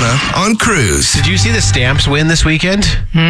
Donna on Cruise. Did you see the Stamps win this weekend?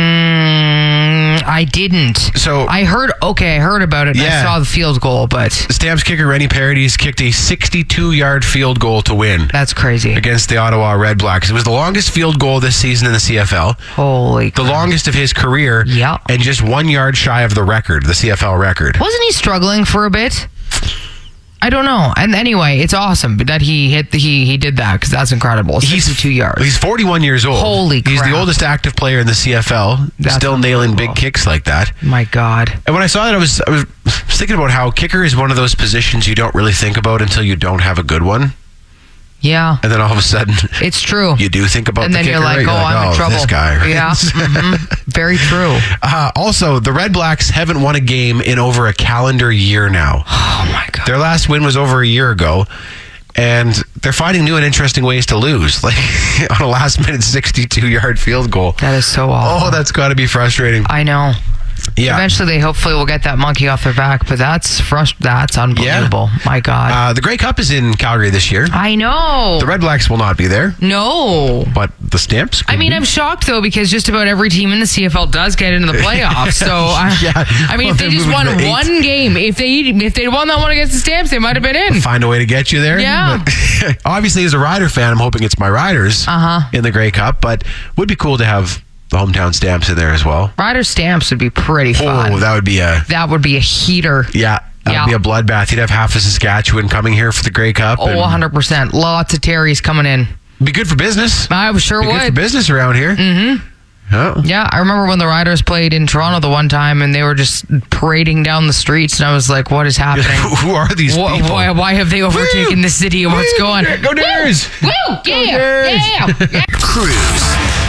I didn't. So I heard about it. And Yeah. I saw the field goal, but Stamps kicker Rennie Paredes kicked a 62-yard field goal to win that's crazy. against the Ottawa Red Blacks. It was the longest field goal this season in the CFL, Holy the crap. longest of his career, Yeah. and just 1 yard shy of the record, the CFL record. Wasn't he struggling for a bit? I don't know. And anyway, it's awesome that he did that because that's incredible. 62 yards. He's 41 years old. Holy He's the crap. oldest active player in the CFL, That's still nailing big unbelievable. kicks like that. My God. And when I saw that, I was thinking about how kicker is one of those positions you don't really think about until you don't have a good one. Yeah. And then all of a sudden, It's true. you do think about And the then kicker. you're like, right? I'm in trouble. This guy. Right? Yeah. Very true. Also, the Red Blacks haven't won a game in over a calendar year now. Oh, my God. Their last win was over a year ago, and they're finding new and interesting ways to lose, like on a last-minute 62-yard field goal. That is so awful. Oh, that's got to be frustrating. I know. Yeah. Eventually, they hopefully will get that monkey off their back, but that's unbelievable. My God. The Grey Cup is in Calgary this year. I know. The Red Blacks will not be there, No. but the Stamps could I mean, be. I'm shocked though because just about every team in the CFL does get into the playoffs. So I mean, Well, if they they're just moving won to 8. one game, if they won that one against the Stamps, they might have been in. Find a way to get you there. Yeah. But obviously, as a Rider fan, I'm hoping it's my Riders in the Grey Cup, but would be cool to have the hometown Stamps in there as well. Ryder Stamps would be pretty fun. Oh, that would be a heater. yeah. That would be a bloodbath. You'd have half of Saskatchewan coming here for the Grey Cup. Oh, 100%. Lots of Terrys coming in. Be good for business. I sure Be good for would. business around here. Mm-hmm. Oh. Yeah, I remember when the Riders played in Toronto the one time and they were just parading down the streets and I was like, what is happening? Who are these people? Why have they overtaken the city and what's going on? Go Dares! Woo! Yeah! Yeah! Cruise.